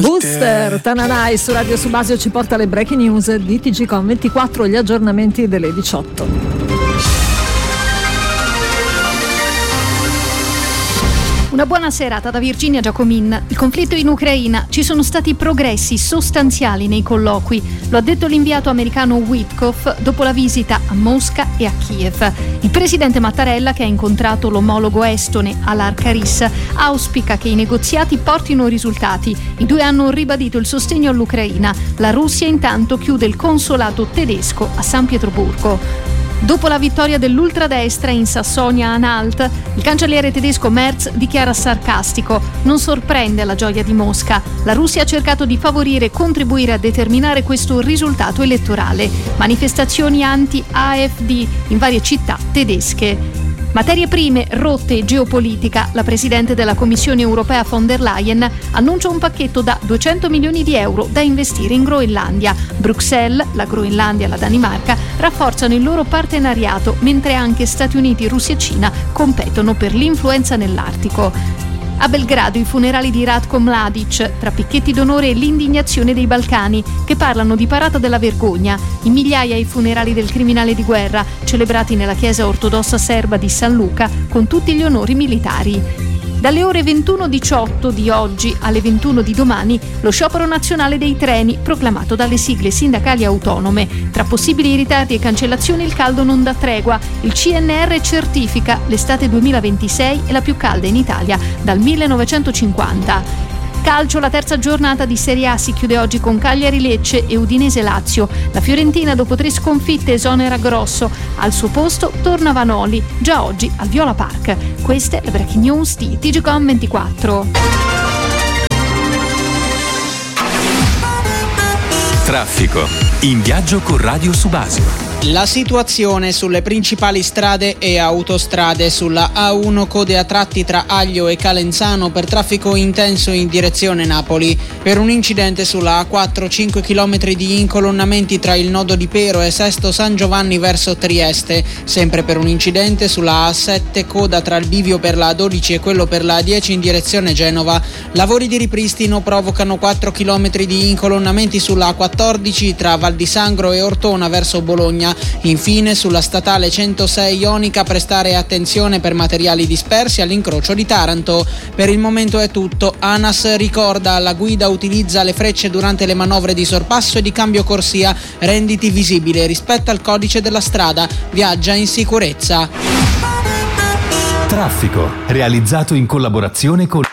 Booster, Tananai su Radio Subasio ci porta le breaking news di TGcom24, gli aggiornamenti delle 18. Una buona serata da Virginia Giacomin. Il conflitto in Ucraina. Ci sono stati progressi sostanziali nei colloqui. Lo ha detto l'inviato americano Witkoff dopo la visita a Mosca e a Kiev. Il presidente Mattarella, che ha incontrato l'omologo estone Alar Karis, auspica che i negoziati portino risultati. I due hanno ribadito il sostegno all'Ucraina. La Russia intanto chiude il consolato tedesco a San Pietroburgo. Dopo la vittoria dell'ultradestra in Sassonia-Anhalt, il cancelliere tedesco Merz dichiara sarcastico: non sorprende la gioia di Mosca. La Russia ha cercato di favorire e contribuire a determinare questo risultato elettorale. Manifestazioni anti-AfD in varie città tedesche. Materie prime, rotte e geopolitica. La Presidente della Commissione europea von der Leyen annuncia un pacchetto da 200 milioni di euro da investire in Groenlandia. Bruxelles, la Groenlandia e la Danimarca rafforzano il loro partenariato, mentre anche Stati Uniti, Russia e Cina competono per l'influenza nell'Artico. A Belgrado i funerali di Ratko Mladic, tra picchetti d'onore e l'indignazione dei Balcani, che parlano di parata della vergogna. In migliaia i funerali del criminale di guerra, celebrati nella chiesa ortodossa serba di San Luca, con tutti gli onori militari. Dalle ore 21:18 di oggi alle 21 di domani, lo sciopero nazionale dei treni, proclamato dalle sigle sindacali autonome. Tra possibili ritardi e cancellazioni il caldo non dà tregua. Il CNR certifica l'estate 2026 è la più calda in Italia dal 1950. Calcio, la terza giornata di Serie A si chiude oggi con Cagliari-Lecce e Udinese-Lazio. La Fiorentina dopo 3 sconfitte esonera Grosso. Al suo posto torna Vanoli, già oggi al Viola Park. Queste le breaking news di TGcom24. Traffico. In viaggio con Radio Subasio. La situazione sulle principali strade e autostrade: sulla A1 code a tratti tra Aglio e Calenzano per traffico intenso in direzione Napoli. Per un incidente sulla A4 5 km di incolonnamenti tra il nodo di Pero e Sesto San Giovanni verso Trieste. Sempre per un incidente sulla A7 coda tra il bivio per la A12 e quello per la A10 in direzione Genova. Lavori di ripristino provocano 4 km di incolonnamenti sulla A14 tra Val di Sangro e Ortona verso Bologna. Infine sulla statale 106 Ionica prestare attenzione per materiali dispersi all'incrocio di Taranto. Per il momento è tutto. ANAS ricorda: alla guida utilizza le frecce durante le manovre di sorpasso e di cambio corsia, renditi visibile, rispetta il codice della strada, viaggia in sicurezza. Traffico, realizzato in collaborazione con